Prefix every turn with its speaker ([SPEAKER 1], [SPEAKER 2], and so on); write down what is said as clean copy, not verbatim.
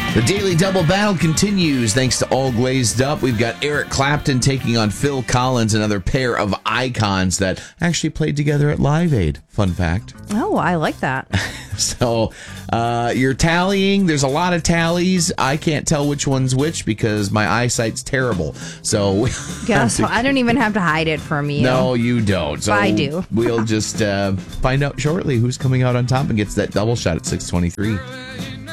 [SPEAKER 1] The Daily Double Battle continues thanks to All Glazed Up. We've got Eric Clapton taking on Phil Collins, another pair of icons that actually played together at Live Aid. Fun fact.
[SPEAKER 2] Oh, I like that.
[SPEAKER 1] So you're tallying. There's a lot of tallies. I can't tell which one's which because my eyesight's terrible. So
[SPEAKER 2] Guess I don't even have to hide it from you.
[SPEAKER 1] No, you don't. So
[SPEAKER 2] I do.
[SPEAKER 1] We'll just find out shortly who's coming out on top and gets that double shot at 6:23.